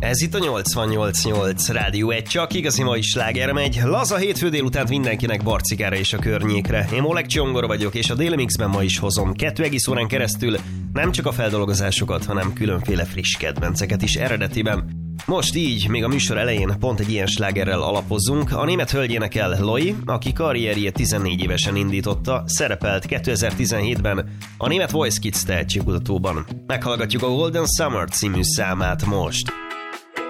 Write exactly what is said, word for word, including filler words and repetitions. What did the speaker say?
Ez itt a nyolcvannyolc nyolc Rádió egy, csak igazi mai sláger megy. Laza hétfő délutánt mindenkinek Barcikára és a környékre. Én Oleg Csongor vagyok, és a Déli Mixben ma is hozom kettő egész órán keresztül nem csak a feldolgozásokat, hanem különféle friss kedvenceket is eredetiben. Most így, még a műsor elején pont egy ilyen slágerrel alapozzunk. A német hölgy énekel Loi, aki karrierjét tizennégy évesen indította, szerepelt kétezer-tizenhétben a német Voice Kids tehetségkutatóban. Meghallgatjuk a Golden Summer című számát most.